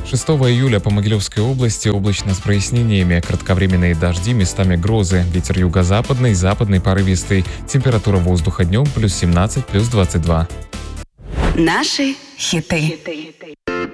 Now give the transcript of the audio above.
6 июля по Могилевской области облачно с прояснениями, кратковременные дожди, местами грозы, ветер юго-западный, западный порывистый, температура воздуха днем +17, +22. Наши хиты.